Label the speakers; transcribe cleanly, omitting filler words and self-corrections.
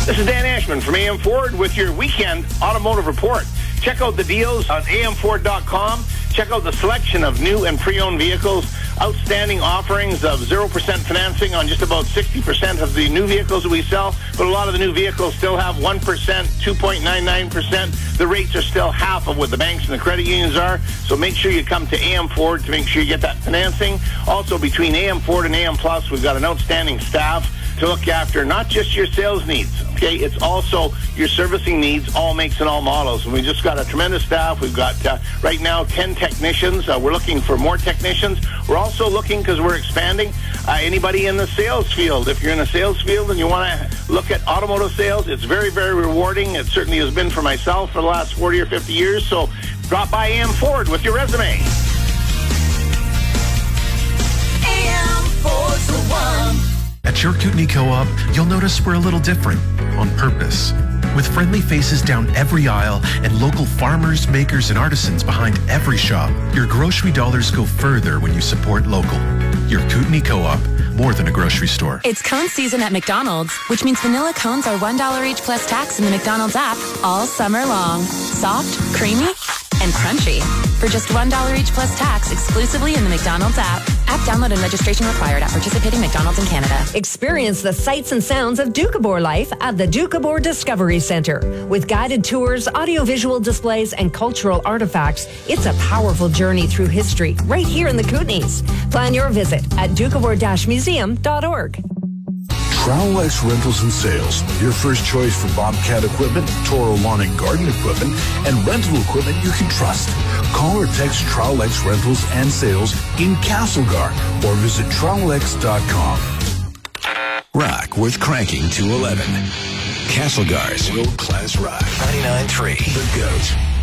Speaker 1: This is Dan Ashman from AM Ford with your weekend automotive report. Check out the deals on amford.com. Check out the selection of new and pre-owned vehicles. Outstanding offerings of 0% financing on just about 60% of the new vehicles that we sell. But a lot of the new vehicles still have 1%, 2.99%. The rates are still half of what the banks and the credit unions are. So make sure you come to AM Ford to make sure you get that financing. Also, between AM Ford and AM Plus, we've got an outstanding staff to look after not just your sales needs, okay? It's also your servicing needs, all makes and all models. And we just got a tremendous staff. We've got, right now, 10 technicians. We're looking for more technicians. We're also looking, because we're expanding, anybody in the sales field. If you're in the sales field and you want to look at automotive sales, it's very, very rewarding. It certainly has been for myself for the last 40 or 50 years. So drop by AM Ford with your resume.
Speaker 2: AM Ford's the one.
Speaker 3: At your Kootenai Co-op, you'll notice we're a little different, on purpose. With friendly faces down every aisle and local farmers, makers, and artisans behind every shop, your grocery dollars go further when you support local. Your Kootenai Co-op, more than a grocery store.
Speaker 4: It's cone season at McDonald's, which means vanilla cones are $1 each plus tax in the McDonald's app all summer long. Soft, creamy, and crunchy. For just $1 each plus tax exclusively in the McDonald's app. App download and registration required at participating McDonald's in Canada.
Speaker 5: Experience the sights and sounds of Doukhobor life at the Doukhobor Discovery Centre. With guided tours, audiovisual displays, and cultural artifacts, it's a powerful journey through history right here in the Kootenays. Plan your visit at doukhobor-museum.org.
Speaker 6: Trowel-X Rentals and Sales, your first choice for Bobcat equipment, Toro lawn and garden equipment, and rental equipment you can trust. Call or text Trowel-X Rentals and Sales in Castlegar or visit trowelx.com.
Speaker 7: Rock worth cranking to 11. Castlegar's world-class rock. 99.3 The Goat.